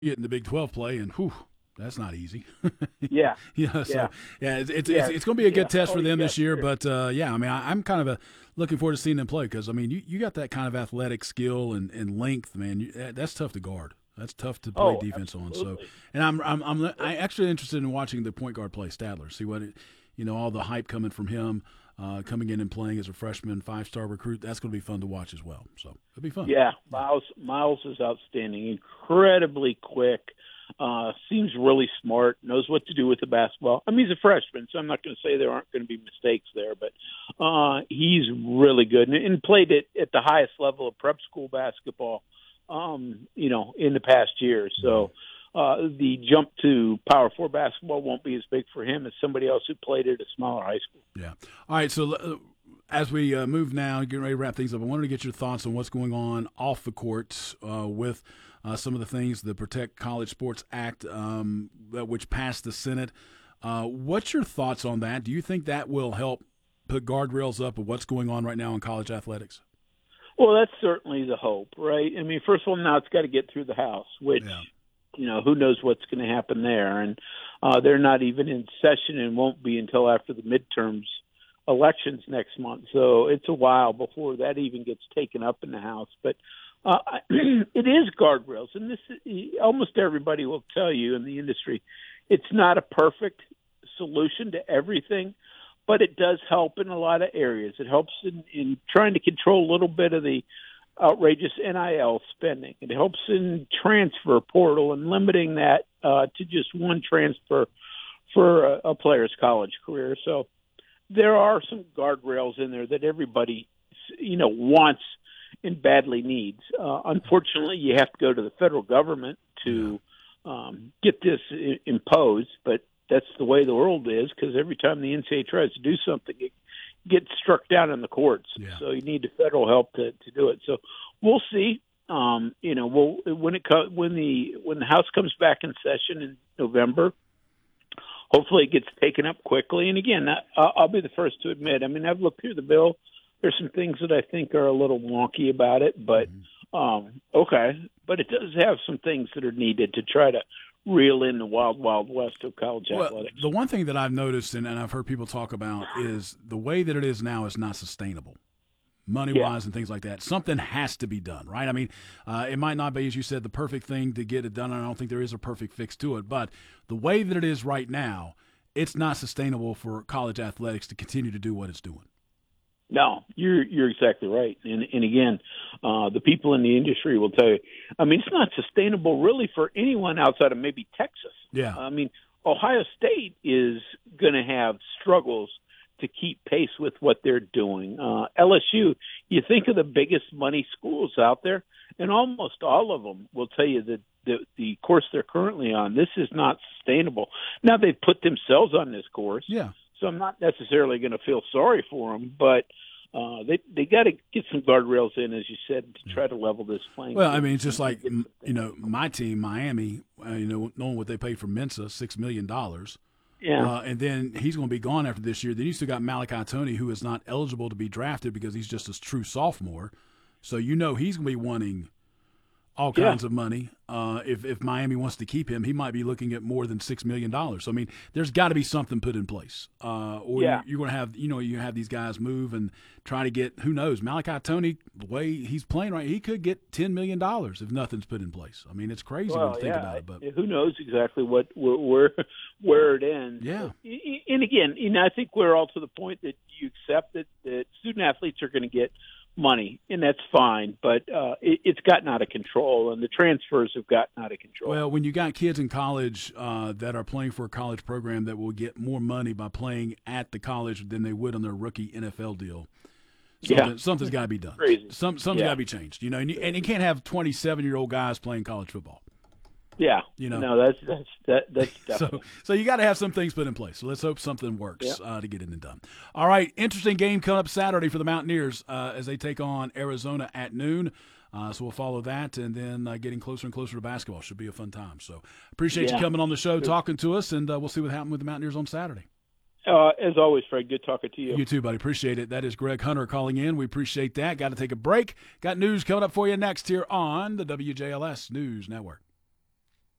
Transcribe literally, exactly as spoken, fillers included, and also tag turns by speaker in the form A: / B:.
A: get in the Big twelve play, and whew, that's not easy.
B: Yeah,
A: yeah, so
B: yeah,
A: yeah, it's it's,
B: yeah,
A: it's, it's going to be a
B: yeah.
A: good test
B: Oh,
A: for
B: you
A: them
B: got
A: this year.
B: sure.
A: But uh, yeah, I mean, I, I'm kind of a, looking forward to seeing them play because I mean, you, you got that kind of athletic skill and, and length, man. You, that, that's tough to guard. That's tough to play
B: Oh,
A: defense on. So,
B: absolutely.
A: and I'm I'm I'm I actually interested in watching the point guard play Stadler. See what it, you know, all the hype coming from him, uh, coming in and playing as a freshman, five star recruit. That's going to be fun to watch as well. So it'll be fun.
B: Yeah,
A: Yeah.
B: Miles Miles is outstanding, incredibly quick. Uh, seems really smart, knows what to do with the basketball. I mean, he's a freshman, so I'm not going to say there aren't going to be mistakes there, but uh, he's really good and, and played it at the highest level of prep school basketball, um, you know, in the past year. So uh, the jump to Power Four basketball won't be as big for him as somebody else who played at a smaller high school.
A: Yeah. All right. So uh, as we uh, move now, getting ready to wrap things up, I wanted to get your thoughts on what's going on off the courts uh, with uh, some of the things, the Protect College Sports Act, um, which passed the Senate. Uh, what's your thoughts on that? Do you think that will help put guardrails up of what's going on right now in college athletics?
B: Well, that's certainly the hope, right? I mean, first of all, now it's got to get through the House, which,
A: Yeah.
B: you know, who knows what's going to happen there. And uh, they're not even in session and won't be until after the midterms elections next month. So it's a while before that even gets taken up in the House. But uh, it is guardrails. And this is, almost everybody will tell you in the industry, it's not a perfect solution to everything, but it does help in a lot of areas. It helps in, in trying to control a little bit of the outrageous N I L spending. It helps in transfer portal and limiting that uh, to just one transfer for a, a player's college career. So there are some guardrails in there that everybody, you know, wants and badly needs. Uh, unfortunately, you have to go to the federal government to um, get this I- imposed, but that's the way the world is because every time the N C A A tries to do something, it gets struck down in the courts.
A: Yeah.
B: So you need the federal help to, to do it. So we'll see. Um, you know, we'll, when it co- when the when the House comes back in session in November, hopefully it gets taken up quickly. And again, I, I'll be the first to admit. I mean, I've looked through the bill. There's some things that I think are a little wonky about it, but um, okay. But it does have some things that are needed to try to reel in the wild, wild west of college
A: Well,
B: athletics.
A: the one thing that I've noticed and, and I've heard people talk about is the way that it is now is not sustainable, money
B: Yeah.
A: wise and things like that. Something has to be done, right? I mean, uh, it might not be, as you said, the perfect thing to get it done. And I don't think there is a perfect fix to it. But the way that it is right now, it's not sustainable for college athletics to continue to do what it's doing.
B: No, you're you're exactly right. And and again, uh, the people in the industry will tell you. I mean, it's not sustainable really for anyone outside of maybe Texas.
A: Yeah.
B: I mean, Ohio State is going to have struggles to keep pace with what they're doing. Uh, L S U, you think of the biggest money schools out there, and almost all of them will tell you that the the course they're currently on, this is not sustainable. Now they've put themselves on this course.
A: Yeah.
B: So I'm not necessarily going to feel sorry for them, but uh, they they got to get some guardrails in, as you said, to try to level this playing.
A: Well,
B: field.
A: I mean, it's just like, you know, my team, Miami, uh, you know, knowing what they paid for Mensa, six million dollars.
B: Yeah.
A: Uh, and then he's going to be gone after this year. Then you still got Malachi Tony, who is not eligible to be drafted because he's just a true sophomore. So you know he's going to be wanting all
B: Yeah.
A: kinds of money. Uh, if if Miami wants to keep him, he might be looking at more than six million dollars. So I mean, there's got to be something put in place, uh, or
B: Yeah.
A: you, you're going to have you know you have these guys move and try to get who knows Malachi Tony the way he's playing right, he could get ten million dollars if nothing's put in place. I mean, it's crazy
B: Well,
A: when you think
B: yeah.
A: about it, but
B: Who knows exactly what where where, where it ends?
A: Yeah.
B: And again, you know, I think we're all to the point that you accept that, that student athletes are going to get money, and that's fine. But uh, it, it's gotten out of control, and the transfers have gotten out of control.
A: Well, when you got kids in college uh, that are playing for a college program that will get more money by playing at the college than they would on their rookie N F L deal, something,
B: Yeah.
A: something's got to be done.
B: Crazy.
A: Some, something's
B: Yeah.
A: got to be changed. You know, and you, and you can't have twenty-seven-year-old guys playing college football.
B: Yeah,
A: You know.
B: no, that's that's that, that's
A: So,
B: definitely.
A: so you got to have some things put in place. So let's hope something works
B: Yeah.
A: uh, to get it and done. All right, interesting game coming up Saturday for the Mountaineers uh, as they take on Arizona at noon. Uh, so we'll follow that, and then uh, getting closer and closer to basketball should be a fun time. So appreciate
B: Yeah.
A: you coming on the show, talking to us, and uh, we'll see what happens with the Mountaineers on Saturday.
B: Uh, as always, Fred, good talking to you.
A: You too, buddy. Appreciate it. That is Greg Hunter calling in. We appreciate that. Got to take a break. Got news coming up for you next here on the W J L S News Network.